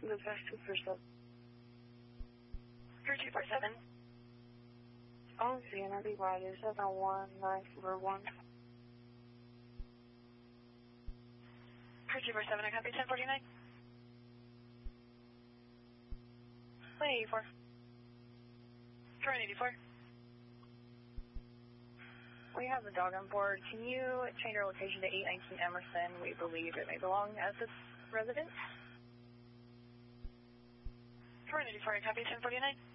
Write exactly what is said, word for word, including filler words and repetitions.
The past two percent. three two four seven. Oh, Sienna, be wide, seven one nine four one. three two four seven, I copy ten forty-nine. one eighty-four. three eighty-four. We have the dog on board. Can you change our location to eight nineteen Emerson? We believe it may belong as this residence. three eighty-four, I copy ten forty-nine.